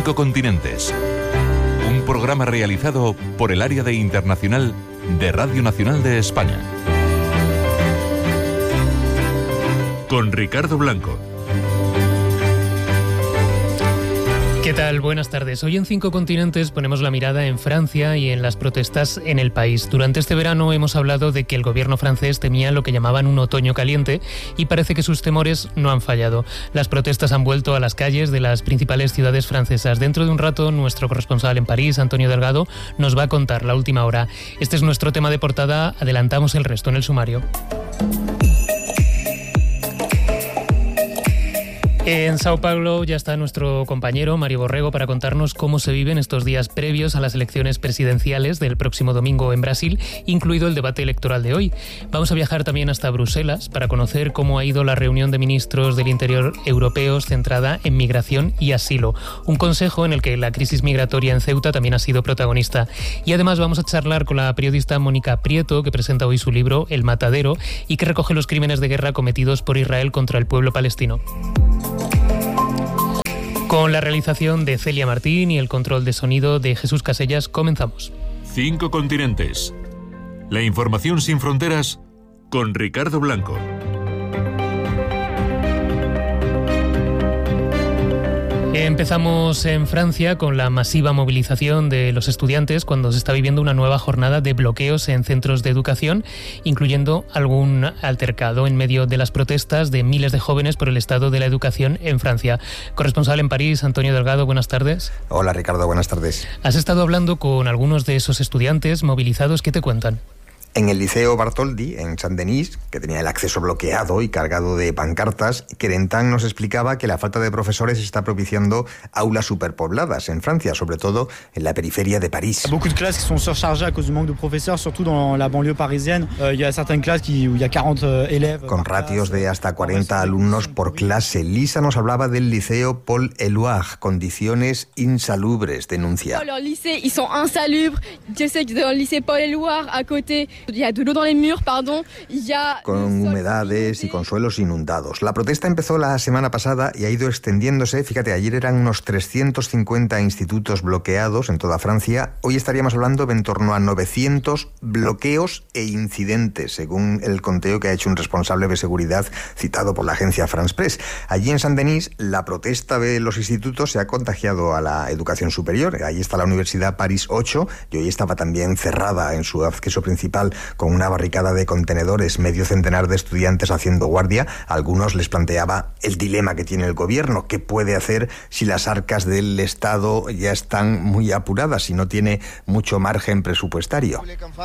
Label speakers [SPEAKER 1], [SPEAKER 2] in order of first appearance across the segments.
[SPEAKER 1] 5 continentes. Un programa realizado por el Área de Internacional de Radio Nacional de España. Con Ricardo Blanco.
[SPEAKER 2] ¿Qué tal? Buenas tardes. Hoy en 5 continentes ponemos la mirada en Francia y en las protestas en el país. Durante este verano hemos hablado de que el gobierno francés temía lo que llamaban un otoño caliente y parece que sus temores no han fallado. Las protestas han vuelto a las calles de las principales ciudades francesas. Dentro de un rato, nuestro corresponsal en París, Antonio Delgado, nos va a contar la última hora. Este es nuestro tema de portada. Adelantamos el resto en el sumario. En Sao Paulo ya está nuestro compañero Mario Borrego para contarnos cómo se viven estos días previos a las elecciones presidenciales del próximo domingo en Brasil, incluido el debate electoral de hoy. Vamos a viajar también hasta Bruselas para conocer cómo ha ido la reunión de ministros del Interior europeos centrada en migración y asilo, un consejo en el que la crisis migratoria en Ceuta también ha sido protagonista. Y además vamos a charlar con la periodista Mónica Prieto, que presenta hoy su libro El Matadero y que recoge los crímenes de guerra cometidos por Israel contra el pueblo palestino. Con la realización de Celia Martín y el control de sonido de Jesús Casellas, comenzamos.
[SPEAKER 1] 5 continentes. La información sin fronteras con Ricardo Blanco.
[SPEAKER 2] Empezamos en Francia con la masiva movilización de los estudiantes cuando se está viviendo una nueva jornada de bloqueos en centros de educación, incluyendo algún altercado en medio de las protestas de miles de jóvenes por el estado de la educación en Francia. Corresponsal en París, Antonio Delgado, buenas tardes.
[SPEAKER 3] Hola Ricardo, buenas tardes.
[SPEAKER 2] Has estado hablando con algunos de esos estudiantes movilizados. ¿Qué te cuentan?
[SPEAKER 3] En el Liceo Bartholdi, en Saint-Denis, que tenía el acceso bloqueado y cargado de pancartas, Kerentan nos explicaba que la falta de profesores está propiciando aulas superpobladas en Francia, sobre todo en la periferia de París.
[SPEAKER 4] Beaucoup de clases qui sont surchargées à cause du manque de professeurs, surtout dans la banlieue parisienne. Il y a certaines classes où il y a 40 élèves.
[SPEAKER 3] Con ratios de hasta 40 alumnos por clase. Lisa nos hablaba del Liceo Paul Éluard, condiciones insalubres, denuncia.
[SPEAKER 5] Los lycées, ils sont insalubres. Je sais que dans le lycée Paul Éluard, à côté, il y a de l'eau dans les murs, pardon.
[SPEAKER 3] Con humedades y con suelos inundados. La protesta empezó la semana pasada y ha ido extendiéndose. Fíjate, ayer eran unos 350 institutos bloqueados en toda Francia. Hoy estaríamos hablando de en torno a 900 bloqueos e incidentes, según el conteo que ha hecho un responsable de seguridad citado por la agencia France Press. Allí en Saint-Denis, la protesta de los institutos se ha contagiado a la educación superior. Ahí está la Universidad París 8 y hoy estaba también cerrada en su acceso principal con una barricada de contenedores, medio centenar de estudiantes haciendo guardia. A algunos les planteaba el dilema que tiene el gobierno, qué puede hacer si las arcas del Estado ya están muy apuradas, si no tiene mucho margen presupuestario.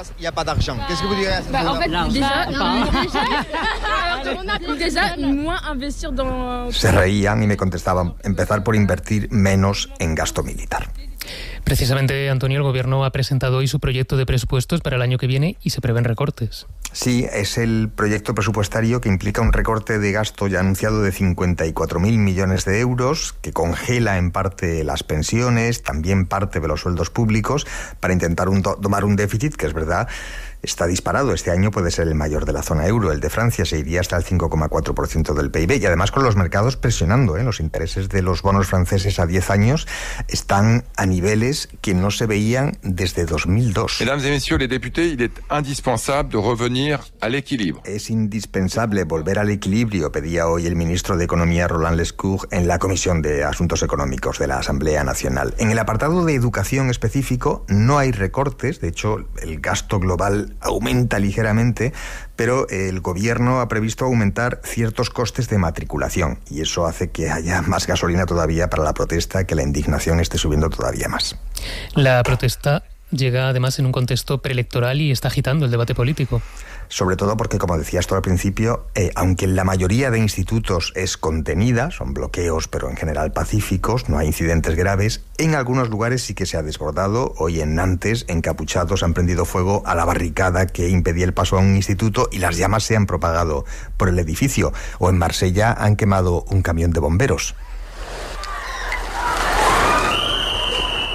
[SPEAKER 3] Se reían y me contestaban, empezar por invertir menos en gasto militar.
[SPEAKER 2] Precisamente, Antonio, el Gobierno ha presentado hoy su proyecto de presupuestos para el año que viene y se prevén recortes.
[SPEAKER 3] Sí, es el proyecto presupuestario que implica un recorte de gasto ya anunciado de 54.000 millones de euros, que congela en parte las pensiones, también parte de los sueldos públicos, para intentar tomar un déficit que es verdad está disparado. Este año puede ser el mayor de la zona euro. El de Francia se iría hasta el 5,4% del PIB. Y además con los mercados presionando, los intereses de los bonos franceses a 10 años están a niveles que no se veían desde 2002.
[SPEAKER 6] Mesdames et messieurs les députés, il est indispensable de revenir à l'équilibre.
[SPEAKER 3] Es indispensable volver al equilibrio, pedía hoy el ministro de Economía Roland Lescure en la Comisión de Asuntos Económicos de la Asamblea Nacional. En el apartado de educación específico no hay recortes. De hecho, el gasto global aumenta ligeramente, pero el gobierno ha previsto aumentar ciertos costes de matriculación y eso hace que haya más gasolina todavía para la protesta, que la indignación esté subiendo todavía más.
[SPEAKER 2] La protesta llega además en un contexto preelectoral y está agitando el debate político.
[SPEAKER 3] Sobre todo porque, como decías tú al principio, aunque en la mayoría de institutos es contenida, son bloqueos pero en general pacíficos, no hay incidentes graves, en algunos lugares sí que se ha desbordado. Hoy en Nantes, encapuchados han prendido fuego a la barricada que impedía el paso a un instituto y las llamas se han propagado por el edificio. O en Marsella han quemado un camión de bomberos.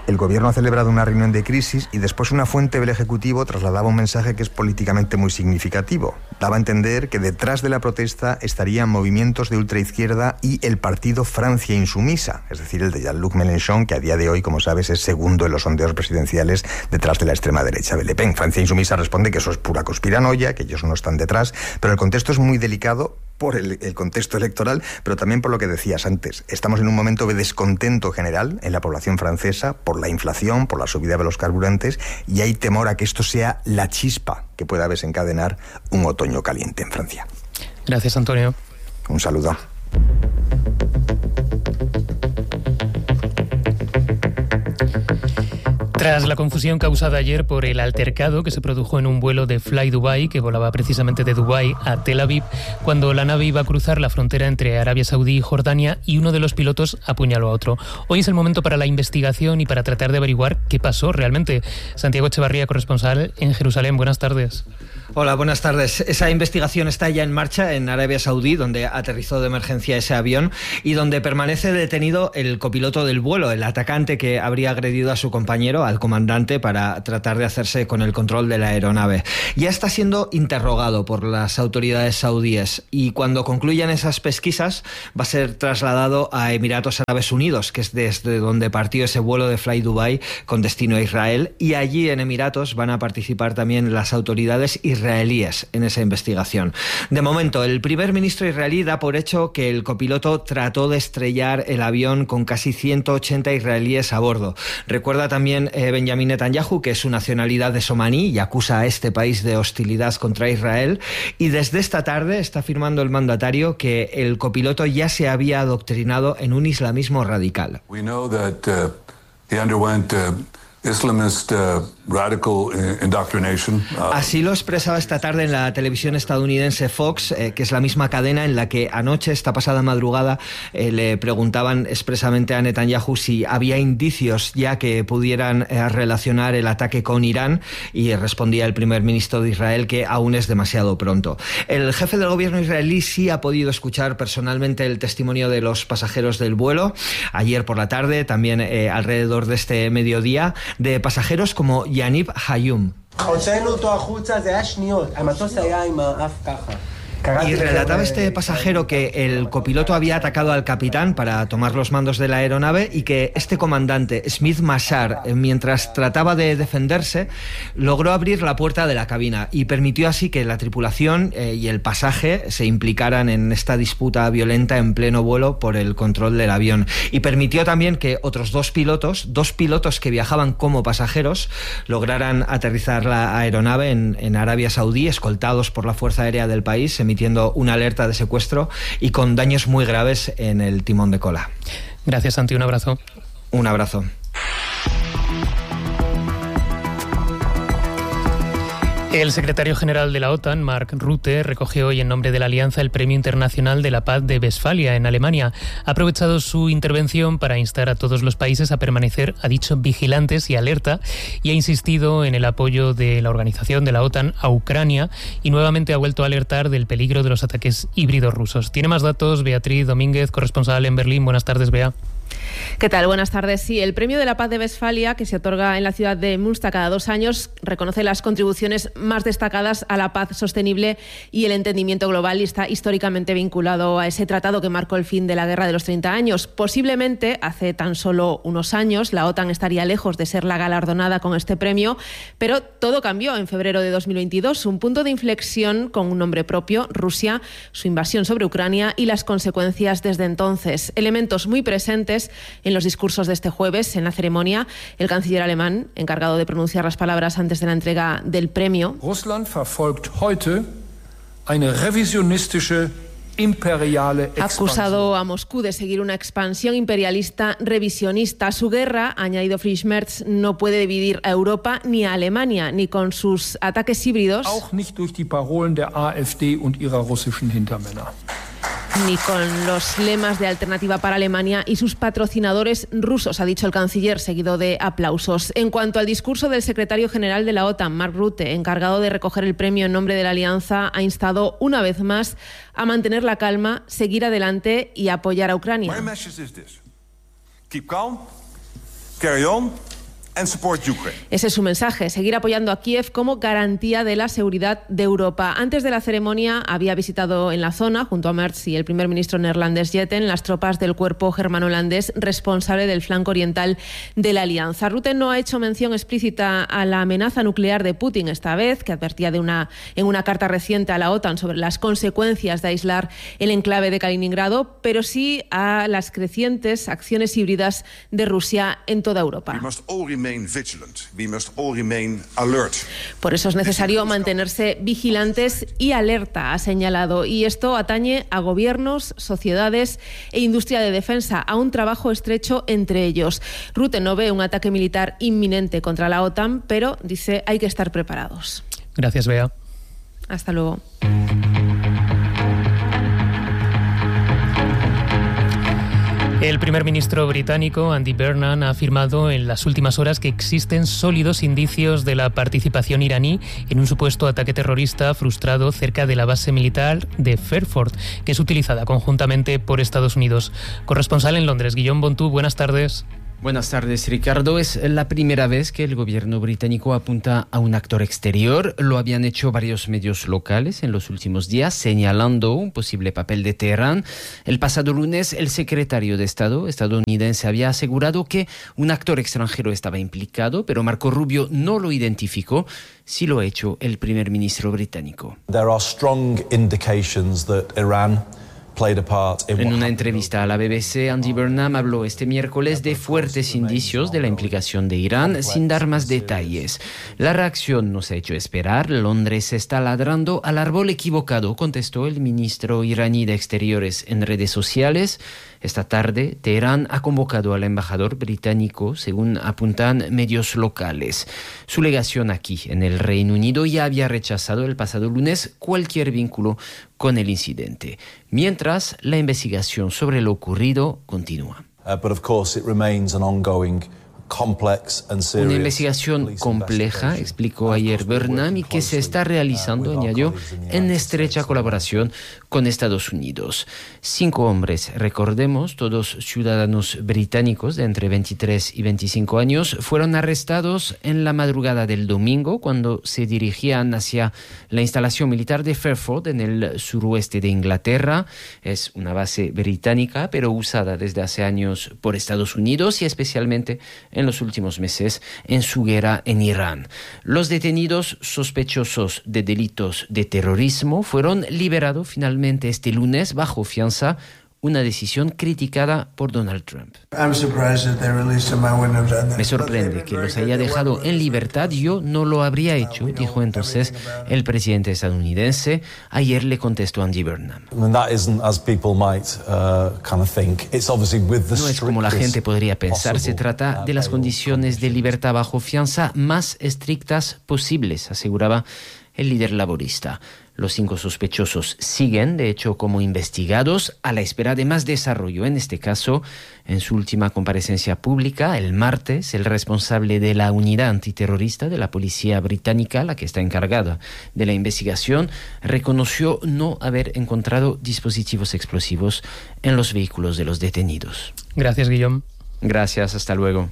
[SPEAKER 3] El gobierno ha celebrado una reunión de crisis y después una fuente del Ejecutivo trasladaba un mensaje que es políticamente muy significativo. Daba a entender que detrás de la protesta estarían movimientos de ultraizquierda y el partido Francia Insumisa, es decir, el de Jean-Luc Mélenchon, que a día de hoy, como sabes, es segundo en los sondeos presidenciales detrás de la extrema derecha de Le Pen. Francia Insumisa responde que eso es pura conspiranoia, que ellos no están detrás, pero el contexto es muy delicado por el contexto electoral, pero también por lo que decías antes. Estamos en un momento de descontento general en la población francesa por la inflación, por la subida de los carburantes, y hay temor a que esto sea la chispa que pueda desencadenar un otoño caliente en Francia.
[SPEAKER 2] Gracias, Antonio.
[SPEAKER 3] Un saludo.
[SPEAKER 2] Tras la confusión causada ayer por el altercado que se produjo en un vuelo de Fly Dubai, que volaba precisamente de Dubái a Tel Aviv, cuando la nave iba a cruzar la frontera entre Arabia Saudí y Jordania y uno de los pilotos apuñaló a otro. Hoy es el momento para la investigación y para tratar de averiguar qué pasó realmente. Santiago Echevarría, corresponsal en Jerusalén. Buenas tardes.
[SPEAKER 7] Hola, buenas tardes. Esa investigación está ya en marcha en Arabia Saudí, donde aterrizó de emergencia ese avión y donde permanece detenido el copiloto del vuelo, el atacante que habría agredido a su compañero, al comandante, para tratar de hacerse con el control de la aeronave. Ya está siendo interrogado por las autoridades saudíes y cuando concluyan esas pesquisas va a ser trasladado a Emiratos Árabes Unidos, que es desde donde partió ese vuelo de Fly Dubai con destino a Israel, y allí en Emiratos van a participar también las autoridades israelíes en esa investigación. De momento, el primer ministro israelí da por hecho que el copiloto trató de estrellar el avión con casi 180 israelíes a bordo. Recuerda también Benjamin Netanyahu que su nacionalidad es omaní y acusa a este país de hostilidad contra Israel, y desde esta tarde está afirmando el mandatario que el copiloto ya se había adoctrinado en un islamismo radical.
[SPEAKER 8] We know that he underwent Islamist radical indoctrination.
[SPEAKER 7] Así lo expresaba esta tarde en la televisión estadounidense Fox, que es la misma cadena en la que anoche, esta pasada madrugada, le preguntaban expresamente a Netanyahu si había indicios ya que pudieran relacionar el ataque con Irán, y respondía el primer ministro de Israel que aún es demasiado pronto. El jefe del gobierno israelí sí ha podido escuchar personalmente el testimonio de los pasajeros del vuelo. Ayer por la tarde, también alrededor de este mediodía, de pasajeros como Yaniv Hayum. Y relataba este pasajero que el copiloto había atacado al capitán para tomar los mandos de la aeronave y que este comandante, Smith Mashar, mientras trataba de defenderse, logró abrir la puerta de la cabina y permitió así que la tripulación y el pasaje se implicaran en esta disputa violenta en pleno vuelo por el control del avión. Y permitió también que otros dos pilotos que viajaban como pasajeros, lograran aterrizar la aeronave en Arabia Saudí, escoltados por la Fuerza Aérea del país, emitiendo una alerta de secuestro y con daños muy graves en el timón de cola.
[SPEAKER 2] Gracias, Santi. Un abrazo.
[SPEAKER 7] Un abrazo.
[SPEAKER 2] El secretario general de la OTAN, Mark Rutte, recogió hoy en nombre de la Alianza el Premio Internacional de la Paz de Westfalia, en Alemania. Ha aprovechado su intervención para instar a todos los países a permanecer, ha dicho, vigilantes y alerta, y ha insistido en el apoyo de la organización de la OTAN a Ucrania, y nuevamente ha vuelto a alertar del peligro de los ataques híbridos rusos. Tiene más datos Beatriz Domínguez, corresponsal en Berlín. Buenas tardes, Bea.
[SPEAKER 9] ¿Qué tal? Buenas tardes. Sí, el Premio de la Paz de Westfalia, que se otorga en la ciudad de Münster cada 2 años, reconoce las contribuciones más destacadas a la paz sostenible y el entendimiento global, y está históricamente vinculado a ese tratado que marcó el fin de la Guerra de los 30 años. Posiblemente, hace tan solo unos años, la OTAN estaría lejos de ser la galardonada con este premio, pero todo cambió en febrero de 2022, un punto de inflexión con un nombre propio: Rusia, su invasión sobre Ucrania y las consecuencias desde entonces. Elementos muy presentes en los discursos de este jueves. En la ceremonia, el canciller alemán, encargado de pronunciar las palabras antes de la entrega del premio,
[SPEAKER 10] Russland verfolgt heute eine revisionistische imperiale
[SPEAKER 9] ha acusado a Moscú de seguir una expansión imperialista revisionista. Su guerra, ha añadido Friedrich Merz, no puede dividir a Europa ni a Alemania, ni con sus ataques híbridos,
[SPEAKER 10] auch nicht durch die Parolen der AfD und ihrer russischen Hintermänner,
[SPEAKER 9] ni con los lemas de Alternativa para Alemania y sus patrocinadores rusos, ha dicho el canciller, seguido de aplausos. En cuanto al discurso del secretario general de la OTAN, Mark Rutte, encargado de recoger el premio en nombre de la Alianza, ha instado una vez más a mantener la calma, seguir adelante y apoyar a Ucrania.
[SPEAKER 11] My message is this. Keep calm, carry on.
[SPEAKER 9] Ese es su mensaje, seguir apoyando a Kiev como garantía de la seguridad de Europa. Antes de la ceremonia había visitado en la zona, junto a Merz y el primer ministro neerlandés Jetten, las tropas del cuerpo germano-holandés responsable del flanco oriental de la alianza. Rutte no ha hecho mención explícita a la amenaza nuclear de Putin esta vez, que advertía en una carta reciente a la OTAN sobre las consecuencias de aislar el enclave de Kaliningrado, pero sí a las crecientes acciones híbridas de Rusia en toda Europa. Por eso es necesario mantenerse vigilantes y alerta, ha señalado. Y esto atañe a gobiernos, sociedades e industria de defensa, a un trabajo estrecho entre ellos. Rutte no ve un ataque militar inminente contra la OTAN, pero dice hay que estar preparados.
[SPEAKER 2] Gracias, Bea.
[SPEAKER 9] Hasta luego.
[SPEAKER 2] El primer ministro británico, Andy Burnham, ha afirmado en las últimas horas que existen sólidos indicios de la participación iraní en un supuesto ataque terrorista frustrado cerca de la base militar de Fairford, que es utilizada conjuntamente por Estados Unidos. Corresponsal en Londres, Guillaume Bontú, buenas tardes.
[SPEAKER 11] Buenas tardes, Ricardo. Es la primera vez que el gobierno británico apunta a un actor exterior. Lo habían hecho varios medios locales en los últimos días, señalando un posible papel de Teherán. El pasado lunes, el secretario de Estado estadounidense había asegurado que un actor extranjero estaba implicado, pero Marco Rubio no lo identificó. Sí lo ha hecho el primer ministro británico.
[SPEAKER 12] There are strong indications that Iran
[SPEAKER 11] En una entrevista a la BBC, Andy Burnham habló este miércoles de fuertes indicios de la implicación de Irán, sin dar más detalles. La reacción no se ha hecho esperar. Londres está ladrando al árbol equivocado, contestó el ministro iraní de Exteriores en redes sociales. Esta tarde, Teherán ha convocado al embajador británico, según apuntan medios locales. Su legación aquí, en el Reino Unido, ya había rechazado el pasado lunes cualquier vínculo con el incidente, mientras la investigación sobre lo ocurrido continúa.
[SPEAKER 12] But of course it remains an ongoing
[SPEAKER 11] Una investigación compleja, explicó ayer Burnham, y que se está realizando, añadió, en estrecha colaboración con Estados Unidos. 5 hombres, recordemos, todos ciudadanos británicos de entre 23 y 25 años, fueron arrestados en la madrugada del domingo cuando se dirigían hacia la instalación militar de Fairford en el suroeste de Inglaterra. Es una base británica, pero usada desde hace años por Estados Unidos y especialmente en los últimos meses en su guerra en Irán. Los detenidos sospechosos de delitos de terrorismo fueron liberados finalmente este lunes bajo fianza, una decisión criticada por Donald Trump. Me sorprende que los haya dejado en libertad. Yo no lo habría hecho, dijo entonces el presidente estadounidense. Ayer le contestó Andy Burnham. No es como la gente podría pensar. Se trata de las condiciones de libertad bajo fianza más estrictas posibles, aseguraba el líder laborista. Los 5 sospechosos siguen, de hecho, como investigados a la espera de más desarrollo. En este caso, en su última comparecencia pública, el martes, el responsable de la unidad antiterrorista de la policía británica, la que está encargada de la investigación, reconoció no haber encontrado dispositivos explosivos en los vehículos de los detenidos.
[SPEAKER 2] Gracias, Guillaume.
[SPEAKER 11] Gracias, hasta luego.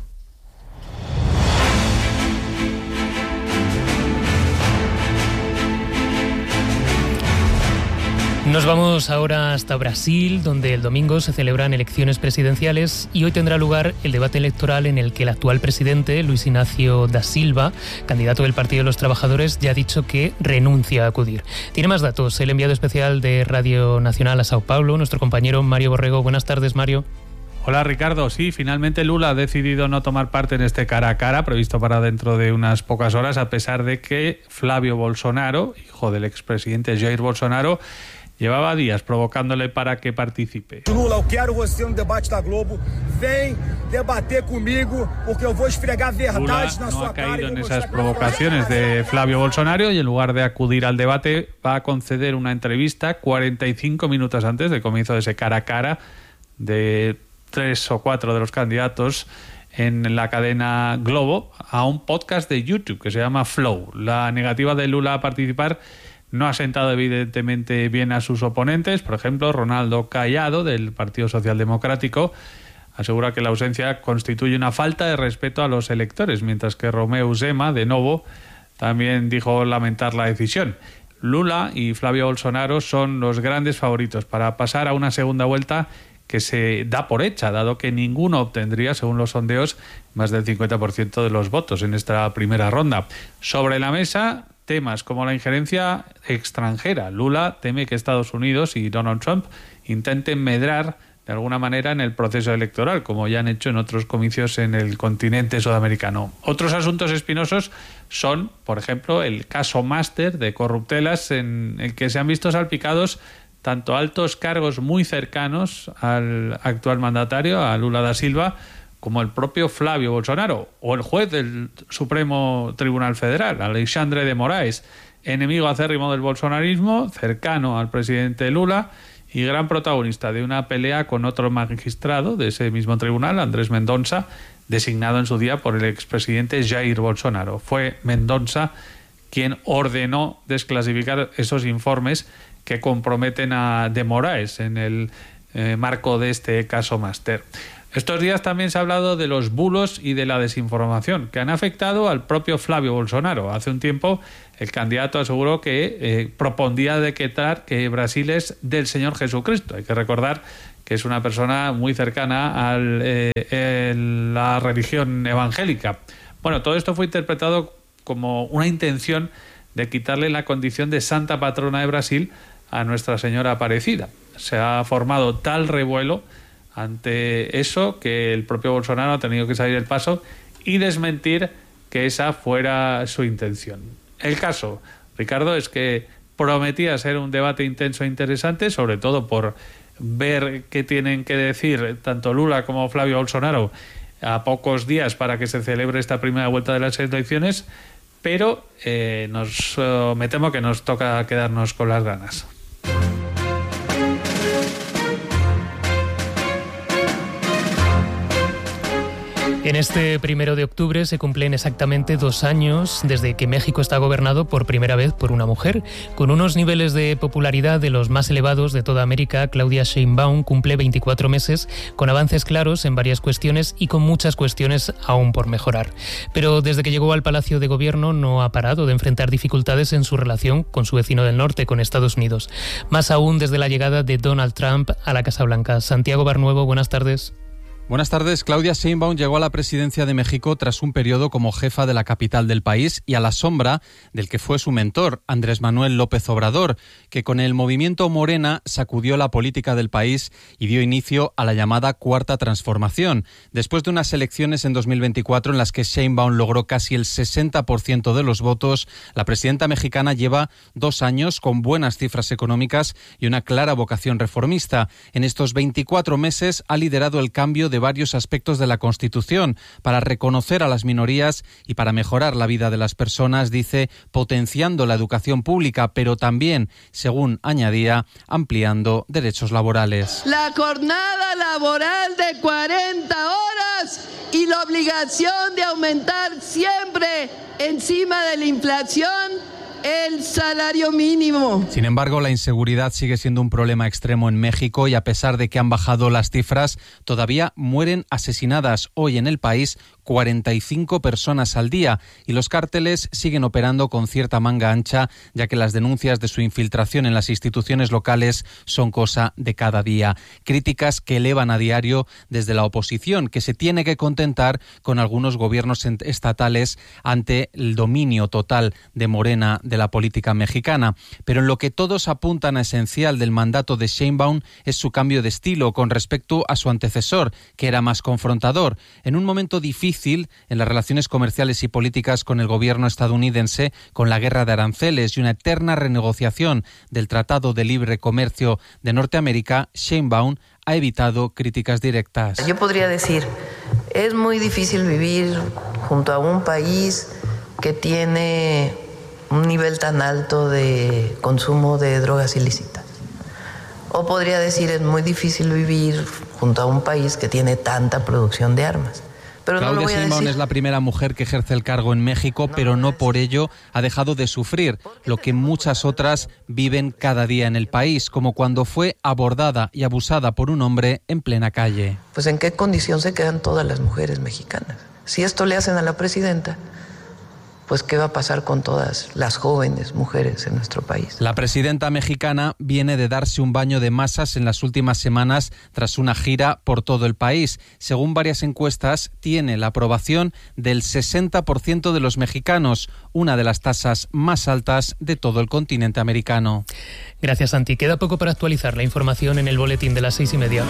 [SPEAKER 2] Nos vamos ahora hasta Brasil, donde el domingo se celebran elecciones presidenciales y hoy tendrá lugar el debate electoral en el que el actual presidente, Luis Inácio da Silva, candidato del Partido de los Trabajadores, ya ha dicho que renuncia a acudir. Tiene más datos el enviado especial de Radio Nacional a Sao Paulo, nuestro compañero Mario Borrego. Buenas tardes, Mario.
[SPEAKER 13] Hola, Ricardo. Sí, finalmente Lula ha decidido no tomar parte en este cara a cara previsto para dentro de unas pocas horas, a pesar de que Flávio Bolsonaro, hijo del expresidente Jair Bolsonaro, llevaba días provocándole para que participe.
[SPEAKER 14] Lula, eu quero você no debate da Globo. Vem debater comigo porque eu vou esfregar verdades na sua cara.
[SPEAKER 13] Lula no ha caído en esas provocaciones de Flávio Bolsonaro y en lugar de acudir al debate va a conceder una entrevista 45 minutos antes del comienzo de ese cara a cara de 3 o 4 de los candidatos en la cadena Globo a un podcast de YouTube que se llama Flow. La negativa de Lula a participar no ha sentado evidentemente bien a sus oponentes. Por ejemplo, Ronaldo Caiado, del Partido Social Democrático, asegura que la ausencia constituye una falta de respeto a los electores, mientras que Romeu Zema, de Novo, también dijo lamentar la decisión. Lula y Flavio Bolsonaro son los grandes favoritos para pasar a una segunda vuelta que se da por hecha, dado que ninguno obtendría, según los sondeos, más del 50% de los votos en esta primera ronda. Sobre la mesa, temas como la injerencia extranjera. Lula teme que Estados Unidos y Donald Trump intenten medrar de alguna manera en el proceso electoral, como ya han hecho en otros comicios en el continente sudamericano. Otros asuntos espinosos son, por ejemplo, el caso Máster de corruptelas, en el que se han visto salpicados tanto altos cargos muy cercanos al actual mandatario, a Lula da Silva, como el propio Flavio Bolsonaro, o el juez del Supremo Tribunal Federal, Alexandre de Moraes, enemigo acérrimo del bolsonarismo, cercano al presidente Lula y gran protagonista de una pelea con otro magistrado de ese mismo tribunal, Andrés Mendonça, designado en su día por el expresidente Jair Bolsonaro. Fue Mendonça quien ordenó desclasificar esos informes que comprometen a de Moraes en el marco de este caso Máster. Estos días también se ha hablado de los bulos y de la desinformación que han afectado al propio Flavio Bolsonaro. Hace un tiempo el candidato aseguró que propondría decretar que Brasil es del Señor Jesucristo. Hay que recordar que es una persona muy cercana a la religión evangélica. Bueno, todo esto fue interpretado como una intención de quitarle la condición de santa patrona de Brasil a Nuestra Señora Aparecida. Se ha formado tal revuelo ante eso que el propio Bolsonaro ha tenido que salir del paso y desmentir que esa fuera su intención. El caso, Ricardo, es que prometía ser un debate intenso e interesante, sobre todo por ver qué tienen que decir tanto Lula como Flavio Bolsonaro a pocos días para que se celebre esta primera vuelta de las elecciones, pero me temo que nos toca quedarnos con las ganas.
[SPEAKER 2] En este 1 de octubre se cumplen exactamente 2 años desde que México está gobernado por primera vez por una mujer. Con unos niveles de popularidad de los más elevados de toda América, Claudia Sheinbaum cumple 24 meses con avances claros en varias cuestiones y con muchas cuestiones aún por mejorar. Pero desde que llegó al Palacio de Gobierno no ha parado de enfrentar dificultades en su relación con su vecino del norte, con Estados Unidos. Más aún desde la llegada de Donald Trump a la Casa Blanca. Santiago Barnuevo, buenas tardes.
[SPEAKER 15] Buenas tardes. Claudia Sheinbaum llegó a la presidencia de México tras un periodo como jefa de la capital del país y a la sombra del que fue su mentor, Andrés Manuel López Obrador, que con el movimiento Morena sacudió la política del país y dio inicio a la llamada Cuarta Transformación, después de unas elecciones en 2024 en las que Sheinbaum logró casi el 60% de los votos. La presidenta mexicana lleva 2 años con buenas cifras económicas y una clara vocación reformista. En estos 24 meses ha liderado el cambio de varios aspectos de la Constitución para reconocer a las minorías y para mejorar la vida de las personas, dice, potenciando la educación pública, pero también, según añadía, ampliando derechos laborales.
[SPEAKER 16] La jornada laboral de 40 horas y la obligación de aumentar siempre encima de la inflación el salario mínimo.
[SPEAKER 15] Sin embargo, la inseguridad sigue siendo un problema extremo en México y a pesar de que han bajado las cifras, todavía mueren asesinadas hoy en el país 45 personas al día y los cárteles siguen operando con cierta manga ancha, ya que las denuncias de su infiltración en las instituciones locales son cosa de cada día. Críticas que elevan a diario desde la oposición, que se tiene que contentar con algunos gobiernos estatales ante el dominio total de Morena de la política mexicana. Pero en lo que todos apuntan a esencial del mandato de Sheinbaum es su cambio de estilo con respecto a su antecesor, que era más confrontador. En un momento difícil en las relaciones comerciales y políticas con el gobierno estadounidense, con la guerra de aranceles y una eterna renegociación del Tratado de Libre Comercio de Norteamérica, Sheinbaum ha evitado críticas directas.
[SPEAKER 17] Yo podría decir, es muy difícil vivir junto a un país que tiene un nivel tan alto de consumo de drogas ilícitas. O podría decir, es muy difícil vivir junto a un país que tiene tanta producción de armas. Pero
[SPEAKER 15] Claudia
[SPEAKER 17] no lo voy a
[SPEAKER 15] Sheinbaum
[SPEAKER 17] decir.
[SPEAKER 15] es la primera mujer que ejerce el cargo en México, pero no por ello ha dejado de sufrir lo que muchas otras viven cada día en el país, como cuando fue abordada y abusada por un hombre en plena calle.
[SPEAKER 17] Pues en qué condición se quedan todas las mujeres mexicanas. Si esto le hacen a la presidenta, pues qué va a pasar con todas las jóvenes mujeres en nuestro país.
[SPEAKER 15] La presidenta mexicana viene de darse un baño de masas en las últimas semanas tras una gira por todo el país. Según varias encuestas, tiene la aprobación del 60% de los mexicanos, una de las tasas más altas de todo el continente americano.
[SPEAKER 2] Gracias, Santi. Queda poco para actualizar la información en el boletín de las 6:30.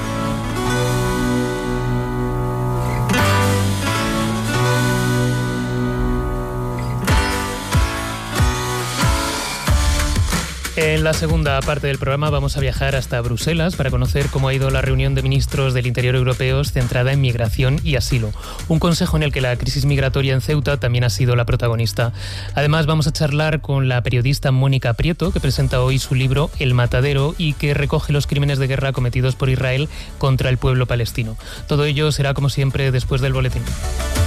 [SPEAKER 2] En la segunda parte del programa vamos a viajar hasta Bruselas para conocer cómo ha ido la reunión de ministros del Interior europeos centrada en migración y asilo. Un consejo en el que la crisis migratoria en Ceuta también ha sido la protagonista. Además, vamos a charlar con la periodista Mónica Prieto, que presenta hoy su libro El Matadero y que recoge los crímenes de guerra cometidos por Israel contra el pueblo palestino. Todo ello será, como siempre, después del boletín.